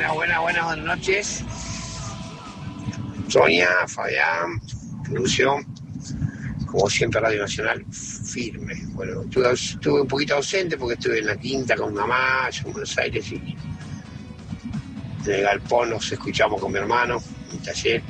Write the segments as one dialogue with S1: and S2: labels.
S1: Buenas noches. Sonia, Fabián, producción, como siempre Radio Nacional, firme. Bueno, estuve un poquito ausente porque estuve en la quinta con mamá, allá en Buenos Aires, y en el galpón nos escuchamos con mi hermano, en el taller.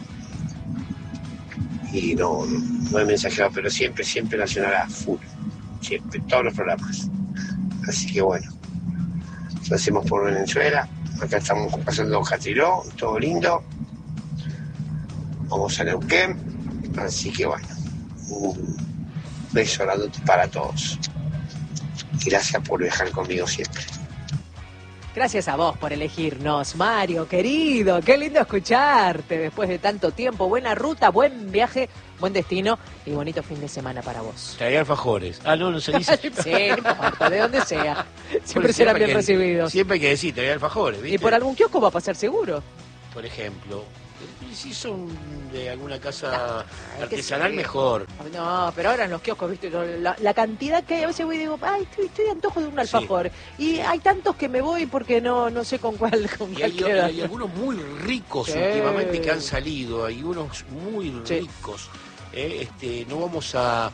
S1: Y no he mensajeado, pero siempre Nacional a full, siempre, todos los programas. Así que bueno, lo hacemos por Venezuela. Acá estamos pasando Catriló, todo lindo. Vamos a Neuquén. Así que bueno, un beso grandote para todos. Gracias por viajar conmigo siempre.
S2: Gracias a vos por elegirnos, Mario, querido. Qué lindo escucharte después de tanto tiempo. Buena ruta, buen viaje, buen destino y bonito fin de semana para vos.
S3: Traía alfajores. No se dice.
S2: Sí, no importa, de donde sea. Siempre serán bien recibidos.
S3: Siempre hay que decir, traía alfajores, ¿viste?
S2: Y por algún kiosco va a pasar seguro.
S3: Por ejemplo. Y si son de alguna casa artesanal, mejor.
S2: No, pero ahora en los kioscos, ¿viste? La cantidad que hay, a veces voy y digo, ay, estoy de antojo de un alfajor. Sí. Y hay tantos que me voy porque no sé con cuál queda.
S3: Hay algunos muy ricos últimamente que han salido, hay unos muy ricos. No vamos a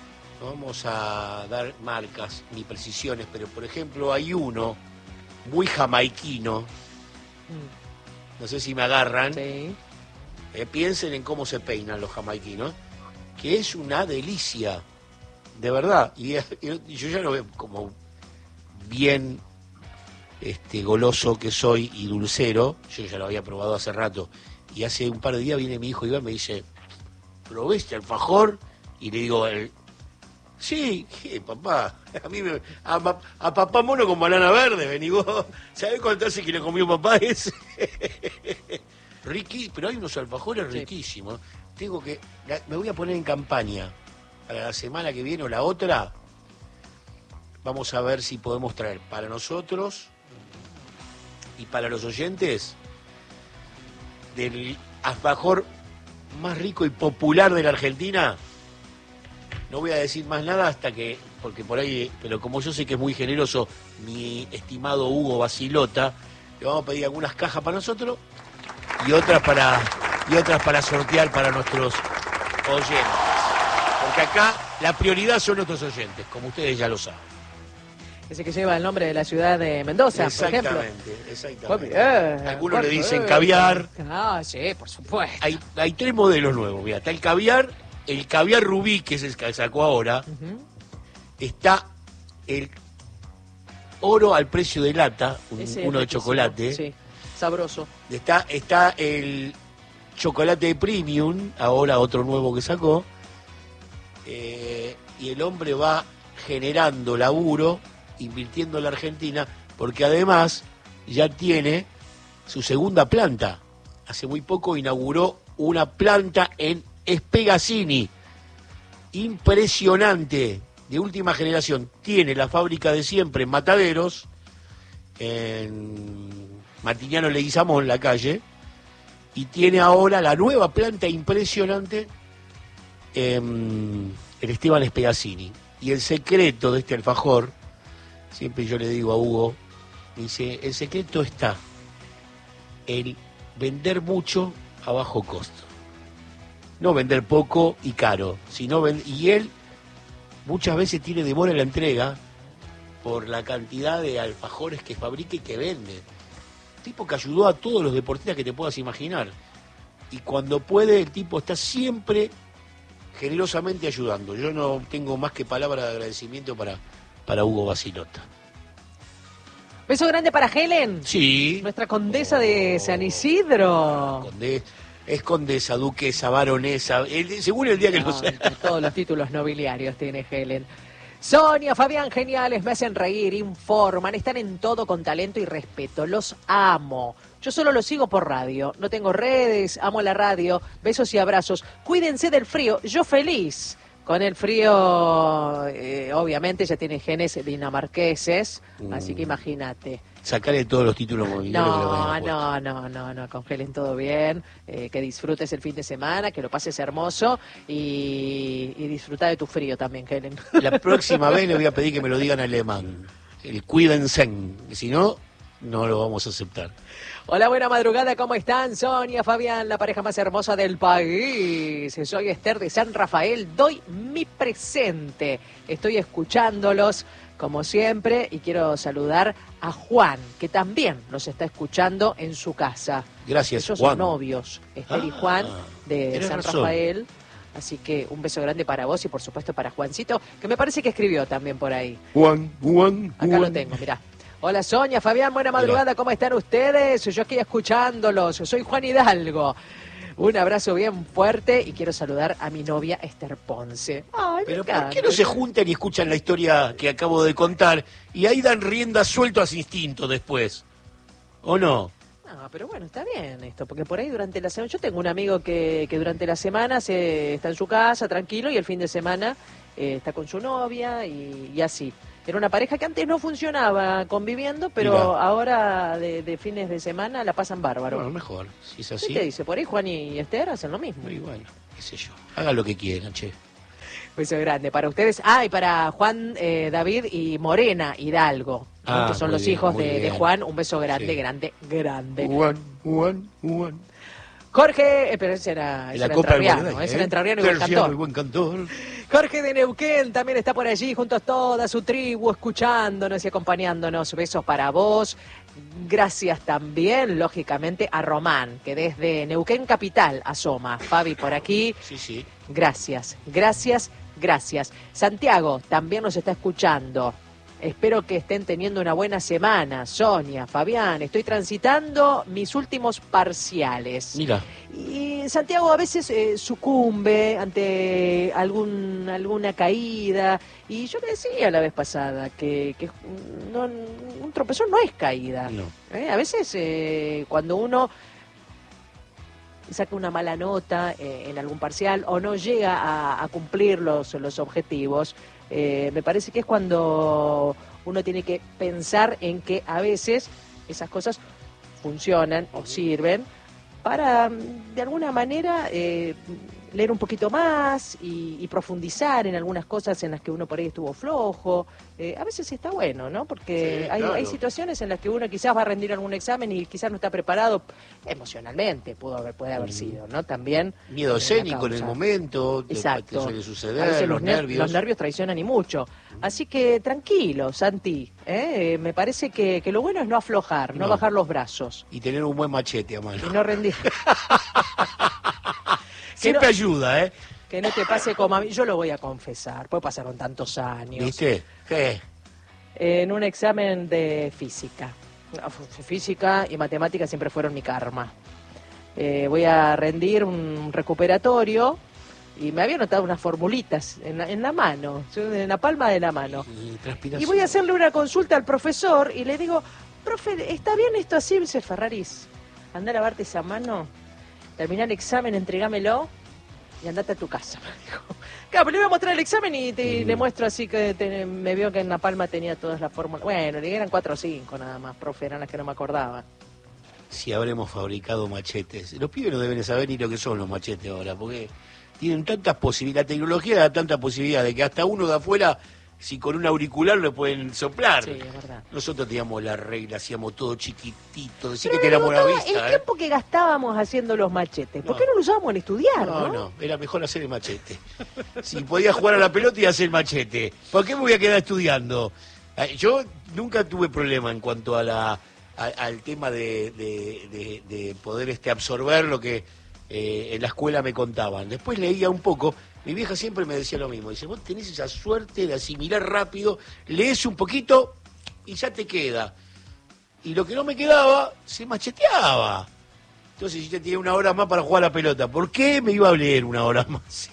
S3: dar marcas ni precisiones, pero por ejemplo hay uno muy jamaiquino, no sé si me agarran.
S2: Sí.
S3: Piensen en cómo se peinan los jamaiquinos, que es una delicia, de verdad. Y yo ya lo veo como bien goloso que soy y dulcero. Yo ya lo había probado hace rato. Y hace un par de días viene mi hijo Iván y me dice, ¿probé este alfajor? Y le digo, sí, papá, a papá mono con banana verde, vení vos. ¿Sabés cuánto hace que le comió papá ese? Pero hay unos alfajores riquísimos. Me voy a poner en campaña para la semana que viene o la otra. Vamos a ver si podemos traer para nosotros y para los oyentes del alfajor más rico y popular de la Argentina. No voy a decir más nada porque por ahí, pero como yo sé que es muy generoso mi estimado Hugo Basilota, le vamos a pedir algunas cajas para nosotros y otras para sortear para nuestros oyentes. Porque acá la prioridad son nuestros oyentes, como ustedes ya lo saben.
S2: Ese que lleva el nombre de la ciudad de Mendoza, por ejemplo.
S3: Exactamente. Algunos le dicen caviar.
S2: Sí, por supuesto.
S3: Hay 3 modelos nuevos, mira, está el caviar rubí, que es el que sacó ahora. Está el oro al precio de lata, uno de chocolate.
S2: Sí, sabroso.
S3: Está el chocolate premium, ahora otro nuevo que sacó. Y el hombre va generando laburo, invirtiendo en la Argentina, porque además ya tiene su segunda planta. Hace muy poco inauguró una planta en Espegazzini. Impresionante, de última generación. Tiene la fábrica de siempre en Mataderos, en Martiniano Leguizamón, la calle, y tiene ahora la nueva planta impresionante en Esteban Espegazzini. Y el secreto de este alfajor, siempre yo le digo a Hugo, dice, el secreto está en vender mucho a bajo costo. No vender poco y caro, sino y él muchas veces tiene demora en la entrega por la cantidad de alfajores que fabrica y que vende. Tipo que ayudó a todos los deportistas que te puedas imaginar. Y cuando puede, el tipo está siempre generosamente ayudando. Yo no tengo más que palabras de agradecimiento para Hugo Basilota.
S2: Beso grande para Helen.
S3: Sí.
S2: Nuestra condesa de San Isidro.
S3: Es condesa, duquesa, baronesa, según el día que lo sea.
S2: Todos los títulos nobiliarios tiene Helen. Sonia, Fabián, geniales, me hacen reír, informan, están en todo con talento y respeto. Los amo. Yo solo los sigo por radio. No tengo redes, amo la radio. Besos y abrazos. Cuídense del frío. Yo feliz. Con el frío, obviamente, ya tiene genes dinamarqueses, así que imagínate.
S3: Sacarle todos los títulos mobiliarios.
S2: No, congelen todo bien, que disfrutes el fin de semana, que lo pases hermoso y disfruta de tu frío también, Helen.
S3: La próxima vez le voy a pedir que me lo digan en alemán, el cuídense, si no no lo vamos a aceptar.
S2: Hola, buena madrugada, ¿cómo están? Sonia, Fabián, la pareja más hermosa del país. Soy Esther de San Rafael, doy mi presente. Estoy escuchándolos, como siempre, y quiero saludar a Juan, que también nos está escuchando en su casa.
S3: Gracias,
S2: Ellos
S3: Juan.
S2: son novios, Esther y Juan, de San Rafael. Así que un beso grande para vos y, por supuesto, para Juancito, que me parece que escribió también por ahí.
S3: Juan.
S2: Acá lo tengo, mirá. Hola Sonia, Fabián, buena madrugada, hola. ¿Cómo están ustedes? Yo aquí escuchándolos, soy Juan Hidalgo. Un abrazo bien fuerte y quiero saludar a mi novia Esther Ponce. Ay,
S3: pero ¿por qué no se juntan y escuchan la historia que acabo de contar y ahí dan rienda suelto a su instinto después? ¿O no?
S2: No, pero bueno, está bien esto, porque por ahí durante la semana, yo tengo un amigo que durante la semana está en su casa tranquilo y el fin de semana está con su novia y así. Era una pareja que antes no funcionaba conviviendo, pero mirá, ahora de fines de semana la pasan bárbaro.
S3: Bueno, mejor, si es así.
S2: ¿Qué te dice? Por ahí Juan y Esther hacen lo mismo.
S3: Muy bueno, qué sé yo. Hagan lo que quieran, che.
S2: Beso grande para ustedes. Y para Juan, David y Morena Hidalgo, que son los hijos de Juan. Un beso grande, sí. grande.
S3: Juan.
S2: Jorge, pero ese era entrerriano, ese era entrerriano y
S3: buen cantor.
S2: Jorge de Neuquén también está por allí, junto a toda su tribu, escuchándonos y acompañándonos. Besos para vos. Gracias también, lógicamente, a Román, que desde Neuquén Capital asoma. Fabi por aquí.
S3: Sí.
S2: Gracias. Santiago también nos está escuchando. Espero que estén teniendo una buena semana. Sonia, Fabián, estoy transitando mis últimos parciales.
S3: Mira.
S2: Y Santiago a veces sucumbe ante alguna caída. Y yo le decía la vez pasada que un tropezón no es caída.
S3: No.
S2: A veces cuando uno saca una mala nota en algún parcial o no llega a cumplir los objetivos, me parece que es cuando uno tiene que pensar en que a veces esas cosas funcionan o sirven para, de alguna manera, leer un poquito más y profundizar en algunas cosas en las que uno por ahí estuvo flojo. A veces está bueno, ¿no? Porque sí, hay situaciones en las que uno quizás va a rendir algún examen y quizás no está preparado emocionalmente, puede haber sido, ¿no? También
S3: miedo escénico en el momento,
S2: exacto,
S3: te suele suceder,
S2: a veces
S3: los nervios.
S2: Los nervios traicionan y mucho. Así que tranquilo, Santi, me parece que lo bueno es no aflojar, no bajar los brazos.
S3: Y tener un buen machete a mano.
S2: Y no rendir.
S3: Siempre ayuda, ¿eh?
S2: Que no te pase como a mí. Yo lo voy a confesar, pues pasaron tantos años.
S3: ¿Viste? ¿Qué?
S2: En un examen de física. Física y matemáticas siempre fueron mi karma. Voy a rendir un recuperatorio y me había notado unas formulitas en la mano, en la palma de la mano. Y voy a hacerle una consulta al profesor y le digo, profe, ¿está bien esto así? Dice Ferraris, anda a lavarte esa mano, terminá el examen, entregámelo y andate a tu casa, me dijo. Claro, pero le voy a mostrar el examen y le muestro así que me vio que en la palma tenía todas las fórmulas. Bueno, le eran 4 o 5 nada más, profe, eran las que no me acordaba.
S3: Si habremos fabricado machetes. Los pibes no deben saber ni lo que son los machetes ahora, porque tienen tantas posibilidades, la tecnología da tanta posibilidad de que hasta uno de afuera, si con un auricular lo pueden soplar.
S2: Sí, es verdad.
S3: Nosotros teníamos la regla, hacíamos todo chiquitito, decía que teníamos la vista.
S2: El tiempo que gastábamos haciendo los machetes, ¿por qué no lo usábamos en estudiar?
S3: No, era mejor hacer el machete. Si podía jugar a la pelota y hacer el machete. ¿Por qué me voy a quedar estudiando? Yo nunca tuve problema en cuanto a al tema de poder absorber lo que en la escuela me contaban. Después leía un poco. Mi vieja siempre me decía lo mismo. Dice, vos tenés esa suerte de asimilar rápido, lees un poquito y ya te queda. Y lo que no me quedaba, se macheteaba. Entonces, si yo tenía 1 hora más para jugar a la pelota, ¿por qué me iba a leer 1 hora más?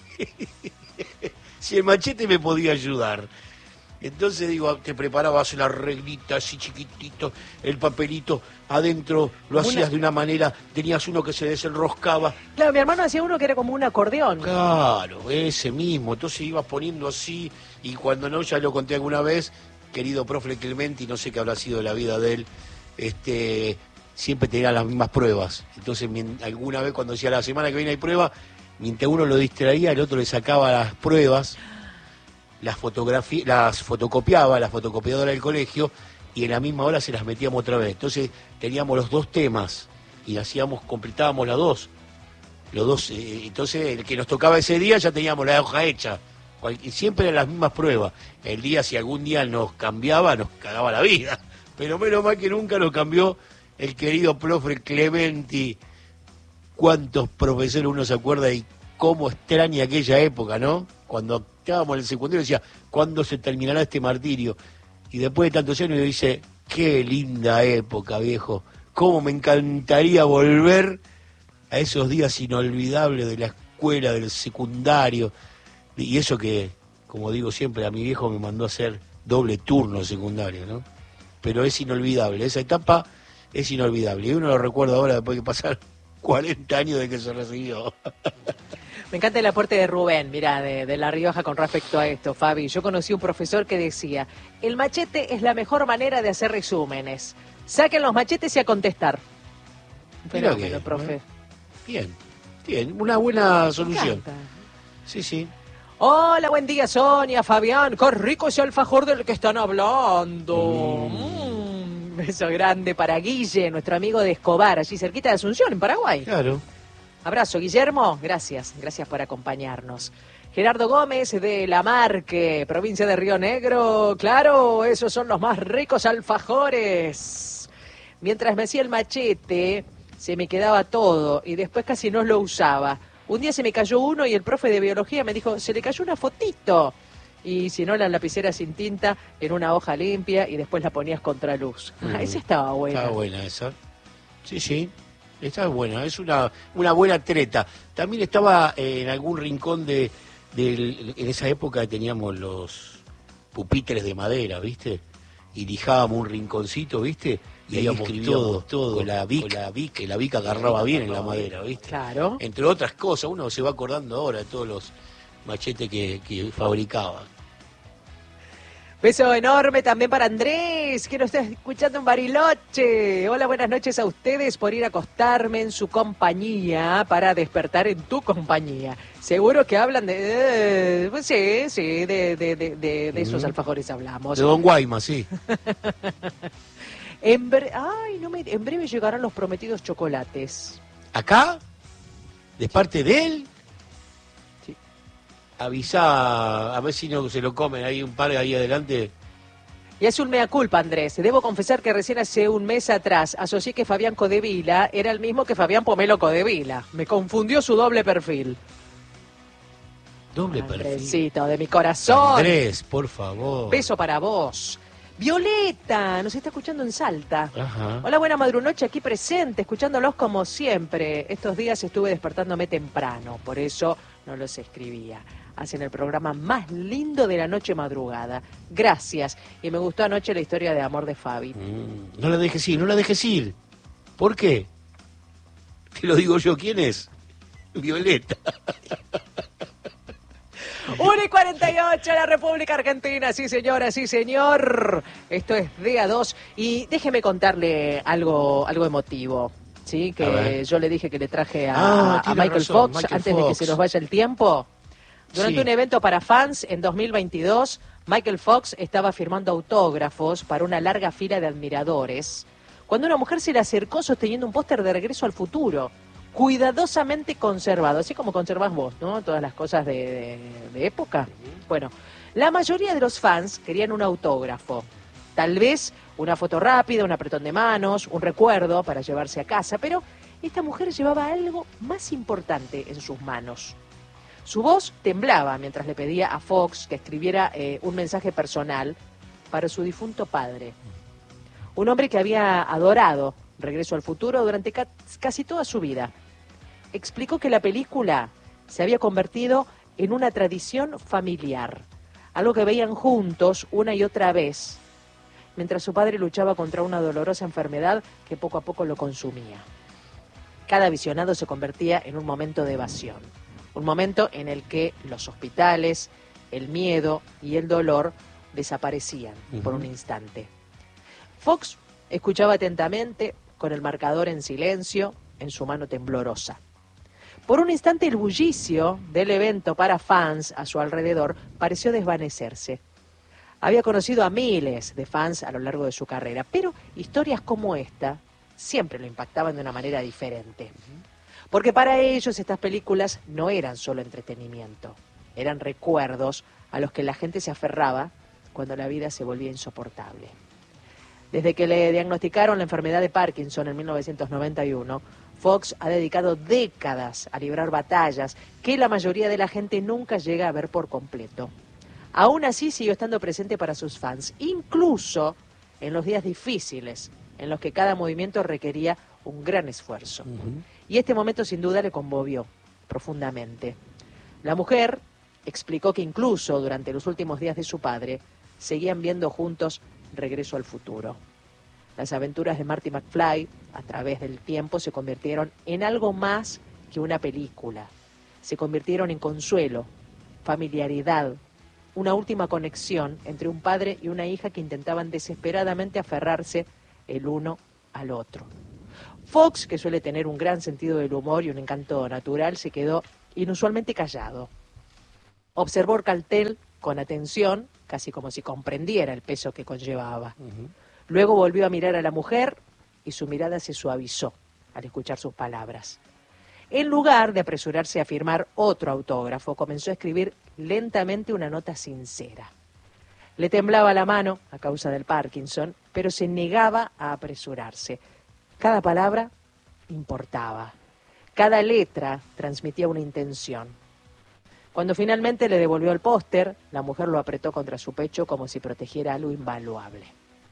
S3: Si el machete me podía ayudar. Entonces, digo, te preparabas la reglita así chiquitito, el papelito adentro, lo hacías de una manera, tenías uno que se desenroscaba.
S2: Claro, mi hermano hacía uno que era como un acordeón.
S3: Claro, ese mismo. Entonces ibas poniendo así, y cuando no, ya lo conté alguna vez, querido profe Clementi, no sé qué habrá sido de la vida de él, siempre tenía las mismas pruebas. Entonces, alguna vez cuando decía la semana que viene hay prueba, mientras uno lo distraía, el otro le sacaba las pruebas, las fotocopiaba, la fotocopiadora del colegio, y en la misma hora se las metíamos otra vez. Entonces teníamos los 2 temas y completábamos los dos, entonces el que nos tocaba ese día ya teníamos la hoja hecha. Y siempre eran las mismas pruebas. El día, si algún día nos cambiaba, nos cagaba la vida. Pero menos mal que nunca nos cambió el querido profe Clementi. Cuántos profesores uno se acuerda y cómo extraña aquella época, ¿no? Cuando estábamos en el secundario decía, ¿cuándo se terminará este martirio? Y después de tantos años dice, qué linda época, viejo. Cómo me encantaría volver a esos días inolvidables de la escuela, del secundario. Y eso que, como digo siempre, a mi viejo me mandó a hacer doble turno secundario, ¿no? Pero es inolvidable, esa etapa es inolvidable. Y uno lo recuerda ahora después de pasar 40 años de que se recibió.
S2: Me encanta el aporte de Rubén, mira, de La Rioja con respecto a esto, Fabi. Yo conocí un profesor que decía, el machete es la mejor manera de hacer resúmenes. Saquen los machetes y a contestar. Fenómeno, profe.
S3: Bien, una buena solución. Sí.
S2: Hola, buen día, Sonia, Fabián. Qué rico ese alfajor del que están hablando. Beso grande para Guille, nuestro amigo de Escobar, allí cerquita de Asunción, en Paraguay.
S3: Claro.
S2: Abrazo, Guillermo. Gracias por acompañarnos. Gerardo Gómez de La Marque, provincia de Río Negro. Claro, esos son los más ricos alfajores. Mientras me hacía el machete, se me quedaba todo y después casi no lo usaba. Un día se me cayó uno y el profe de biología me dijo, se le cayó una fotito. Y si no, la lapicera sin tinta en una hoja limpia y después la ponías contra luz. Esa estaba buena.
S3: Estaba buena esa. Sí. Estaba buena. Es una buena treta. También estaba en algún rincón en esa época teníamos los pupitres de madera, ¿viste? Y lijábamos un rinconcito, ¿viste? Y ahí escribíamos todo con la Bic, que la Bic agarraba bien en la madera, ¿viste?
S2: Claro.
S3: Entre otras cosas, uno se va acordando ahora de todos los machetes que fabricaba.
S2: Beso enorme también para Andrés, que nos está escuchando en Bariloche. Hola, buenas noches a ustedes por ir a acostarme en su compañía para despertar en tu compañía. Seguro que hablan de... de esos alfajores hablamos.
S3: De Don Guaymas, sí.
S2: En breve llegarán los prometidos chocolates.
S3: ¿Acá? ¿De parte de él?
S2: Sí.
S3: Avisa, a ver si no se lo comen, hay un par ahí adelante.
S2: Y hace un mea culpa, Andrés. Debo confesar que recién hace un mes atrás asocié que Fabián Codevila era el mismo que Fabián Pomelo Codevila. Me confundió su doble perfil.
S3: Doble perfil.
S2: Andresito, de mi corazón.
S3: Andrés, por favor.
S2: Beso para vos. Violeta, nos está escuchando en Salta.
S3: Ajá.
S2: Hola, buena madrunoche, aquí presente, escuchándolos como siempre. Estos días estuve despertándome temprano, por eso no los escribía. Hacen el programa más lindo de la noche madrugada. Gracias. Y me gustó anoche la historia de amor de Fabi.
S3: No la dejes ir. ¿Por qué? Te lo digo yo, ¿quién es? Violeta.
S2: 1:48, la República Argentina, sí señora, sí señor. Esto es DA2 y déjeme contarle algo emotivo, ¿sí? Que yo le dije que le traje a Michael Fox antes de que se nos vaya el tiempo. Durante un evento para fans en 2022, Michael Fox estaba firmando autógrafos para una larga fila de admiradores, cuando una mujer se le acercó sosteniendo un póster de Regreso al Futuro, cuidadosamente conservado, así como conservás vos, ¿no? Todas las cosas de época. Bueno, la mayoría de los fans querían un autógrafo, tal vez una foto rápida, un apretón de manos, un recuerdo para llevarse a casa, pero esta mujer llevaba algo más importante en sus manos. Su voz temblaba mientras le pedía a Fox que escribiera un mensaje personal para su difunto padre, un hombre que había adorado Regreso al Futuro durante casi toda su vida. Explicó que la película se había convertido en una tradición familiar, algo que veían juntos una y otra vez, mientras su padre luchaba contra una dolorosa enfermedad que poco a poco lo consumía. Cada visionado se convertía en un momento de evasión, un momento en el que los hospitales, el miedo y el dolor desaparecían por un instante. Fox escuchaba atentamente, con el marcador en silencio, en su mano temblorosa. Por un instante el bullicio del evento para fans a su alrededor pareció desvanecerse. Había conocido a miles de fans a lo largo de su carrera, pero historias como esta siempre lo impactaban de una manera diferente. Porque para ellos estas películas no eran solo entretenimiento, eran recuerdos a los que la gente se aferraba cuando la vida se volvía insoportable. Desde que le diagnosticaron la enfermedad de Parkinson en 1991, Fox ha dedicado décadas a librar batallas que la mayoría de la gente nunca llega a ver por completo. Aún así siguió estando presente para sus fans, incluso en los días difíciles, en los que cada movimiento requería un gran esfuerzo. Y este momento sin duda le conmovió profundamente. La mujer explicó que incluso durante los últimos días de su padre, seguían viendo juntos Regreso al Futuro. Las aventuras de Marty McFly, a través del tiempo, se convirtieron en algo más que una película. Se convirtieron en consuelo, familiaridad, una última conexión entre un padre y una hija que intentaban desesperadamente aferrarse el uno al otro. Fox, que suele tener un gran sentido del humor y un encanto natural, se quedó inusualmente callado. Observó el cartel con atención, casi como si comprendiera el peso que conllevaba. Luego volvió a mirar a la mujer y su mirada se suavizó al escuchar sus palabras. En lugar de apresurarse a firmar otro autógrafo, comenzó a escribir lentamente una nota sincera. Le temblaba la mano a causa del Parkinson, pero se negaba a apresurarse. Cada palabra importaba. Cada letra transmitía una intención. Cuando finalmente le devolvió el póster, la mujer lo apretó contra su pecho como si protegiera algo invaluable.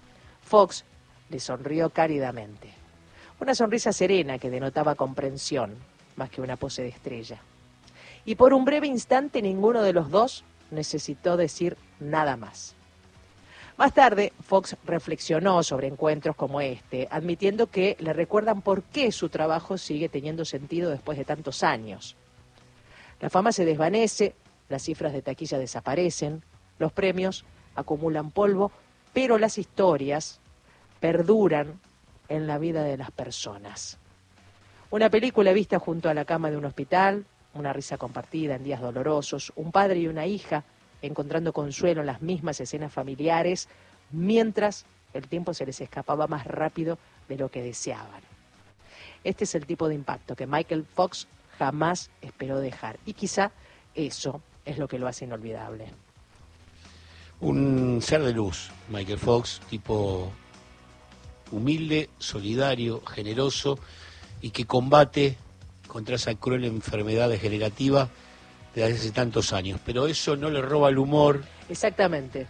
S2: Fox le sonrió cálidamente. Una sonrisa serena que denotaba comprensión, más que una pose de estrella. Y por un breve instante ninguno de los dos necesitó decir nada más. Más tarde, Fox reflexionó sobre encuentros como este, admitiendo que le recuerdan por qué su trabajo sigue teniendo sentido después de tantos años. La fama se desvanece, las cifras de taquilla desaparecen, los premios acumulan polvo, pero las historias perduran en la vida de las personas. Una película vista junto a la cama de un hospital, una risa compartida en días dolorosos, un padre y una hija encontrando consuelo en las mismas escenas familiares, mientras el tiempo se les escapaba más rápido de lo que deseaban. Este es el tipo de impacto que Michael Fox jamás esperó dejar, y quizá eso es lo que lo hace inolvidable.
S3: Un ser de luz, Michael Fox, tipo humilde, solidario, generoso y que combate contra esa cruel enfermedad degenerativa desde hace tantos años. Pero eso no le roba el humor.
S2: Exactamente.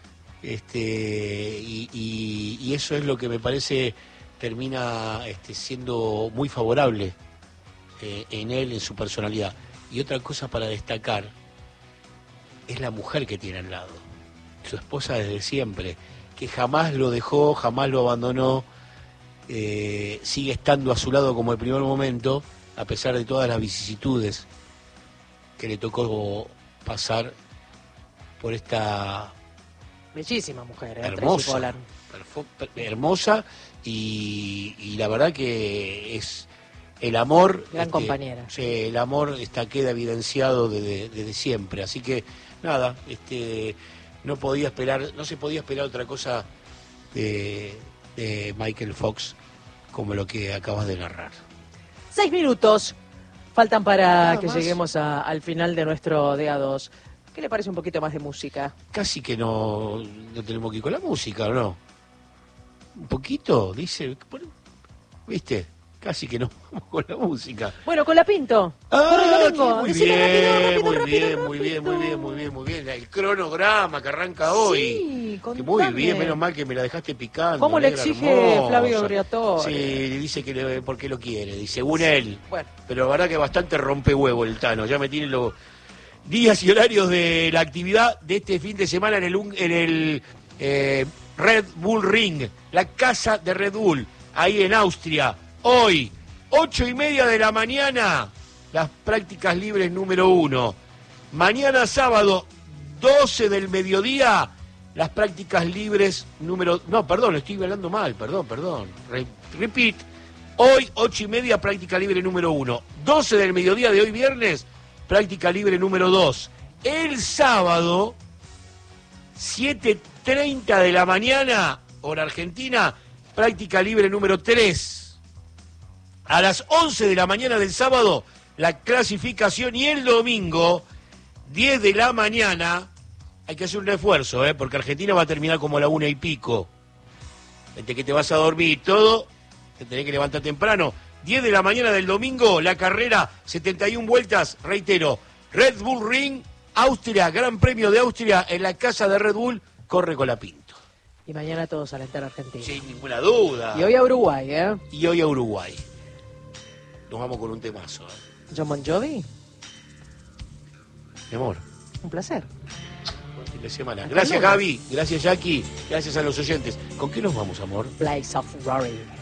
S3: Y eso es lo que me parece termina siendo muy favorable en él, en su personalidad. Y otra cosa para destacar es la mujer que tiene al lado, su esposa desde siempre, que jamás lo dejó, jamás lo abandonó, sigue estando a su lado como el primer momento, a pesar de todas las vicisitudes que le tocó pasar por esta
S2: bellísima mujer,
S3: hermosa y la verdad que es el amor,
S2: gran compañera.
S3: El amor queda evidenciado desde siempre, así que nada, no se podía esperar otra cosa de Michael Fox como lo que acabas de narrar.
S2: 6 minutos faltan para que lleguemos al final de nuestro DA2. ¿Qué le parece un poquito más de música?
S3: Casi que no tenemos que ir con la música, ¿o no? Un poquito, dice, ¿viste? Casi que no vamos con la música.
S2: Bueno, con la Pinto.
S3: Muy bien. El cronograma que arranca hoy.
S2: Sí,
S3: muy bien, menos mal que me la dejaste picando.
S2: ¿Cómo le exige hermosa. Flavio Briatore?
S3: Sí, dice que porque lo quiere, dice, según él.
S2: Bueno.
S3: Pero la verdad que bastante rompe huevo el Tano. Ya me tiene los días y horarios de la actividad de este fin de semana en el Red Bull Ring, la casa de Red Bull, ahí en Austria. Hoy, 8:30 de la mañana, las prácticas libres número 1. Mañana sábado, 12 del mediodía, las prácticas libres número... No, perdón, estoy hablando mal, perdón. Repeat, hoy, 8:30, práctica libre número 1. 12 del mediodía de hoy viernes, práctica libre número 2. El sábado, 7 10:30 de la mañana, hora argentina, práctica libre número 3. A las 11 de la mañana del sábado, la clasificación, y el domingo, 10 de la mañana, hay que hacer un refuerzo, porque Argentina va a terminar como a la 1:00 Vente que te vas a dormir y todo, te tenés que levantar temprano. 10 de la mañana del domingo, la carrera, 71 vueltas, reitero, Red Bull Ring, Austria, Gran Premio de Austria, en la casa de Red Bull, corre Colapinto.
S2: Y mañana todos alentar a Argentina.
S3: Sin ninguna duda.
S2: Y hoy a Uruguay, ¿eh?
S3: Y hoy a Uruguay. Nos vamos con un temazo.
S2: John Bon Jovi,
S3: Mi amor.
S2: un placer.
S3: Buen fin de semana. Gracias, Gaby. Gracias, Jackie. Gracias a los oyentes. ¿Con qué nos vamos, amor?
S2: Place of Glory.